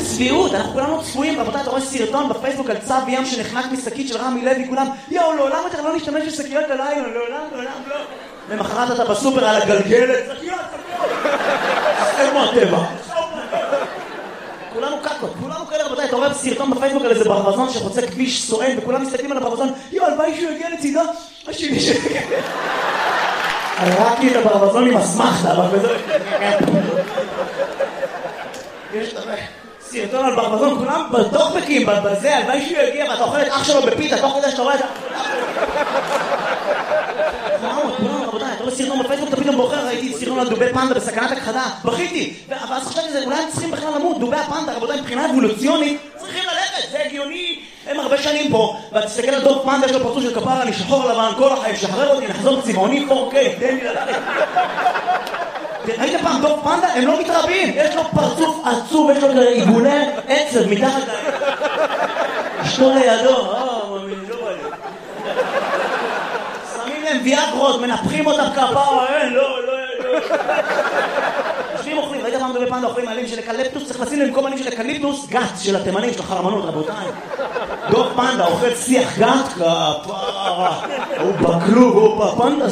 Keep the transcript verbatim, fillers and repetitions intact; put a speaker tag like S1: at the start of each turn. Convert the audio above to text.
S1: צביעות, אנחנו כולנו צפויים, רבותיי, אתה רואה סרטון בפייסבוק על צב ים שנחנק משקית של רמי לוי, כולם, יאו, לעולם יותר לא נשתמש בשקיות הלילה, לעולם, לעולם, לא. למחרת אתה בסופר על הגלגלת, שקיות, שקיות. איפה הטבע? כולנו קקות, כולנו כאלה, רבותיי, אתה רואה סרטון בפייסבוק על איזה ברווזון שחוצה כביש סואן, וכולם מסתכלים על הברווזון, יאו, הלוואי שהוא יגיע לצידו, השני שיגיע. ראיתי את הברווזון עם הסמכתה, אבל בזה... יש סרטון על ברווזון, כולם בטוקבקים, בזה, הלוואי שהוא יגיע, ואתה אוכל את אח שלו בפיתה, תוך כדי שאתה רואה את ה... כולם, רבותיי, אתה רואה סרטון בפייסבוק, אתה פתאום בוחר, ראיתי סרטון על דובי פנדה בסכנת הכחדה, בכיתי, ואז חשבתי, אולי הם צריכים בכלל למות, דובי הפנדה, רבותיי, מבחינה אבולוציונית, צריכים ללכת, זה הגיוני, הם הרבה שנים פה, ואתה תסתכל על דוב פנדה, יש לו פרצוף של כפרה, אני שחור לבן, כל החיים, שחרר אותי, נחזור צבעוני, פור קיי, תן לי ללכת. ראית פעם דוב פנדה? הם לא מתרבים, יש לו פרצוף עצוב, יש לו עיגולי עצב מתחת ל... אשתו לידו, אה, מאמין, לא בא לי. שמים להם ויאגרות, מנפחים אותם כפרה, אין, לא, לא, לא. יושבים אוכלים, ראית פעם דובי פנדה אוכלים עלים של אקליפטוס, צריך לשים להם במקום עלים של אקליפטוס, גת של התימנים, של החרמנות, רבותיי. דוב פנדה אוכל שיח גת, כפרה, הוא בכלוב, הוא בפנדה.